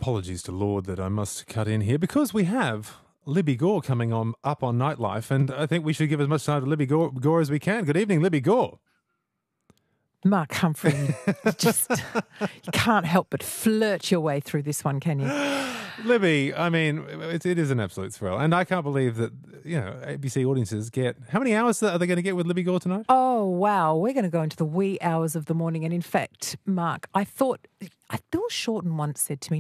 apologies to Lord that I must cut in here because we have Libby Gore coming up on Nightlife, and I think we should give as much time to Libby Gore as we can. Good evening, Libby Gore. Mark Humphrey, you can't help but flirt your way through this one, can you? Libby, I mean, it is an absolute thrill. And I can't believe that, ABC audiences get... How many hours are they going to get with Libby Gore tonight? Oh, wow. We're going to go into the wee hours of the morning. And in fact, Mark, I thought... Bill Shorten once said to me,